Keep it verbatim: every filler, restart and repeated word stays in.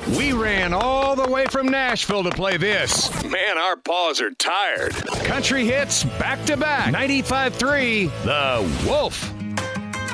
We ran all the way from Nashville to play this. Man, our paws are tired. Country hits back to back. ninety-five three, The Wolf.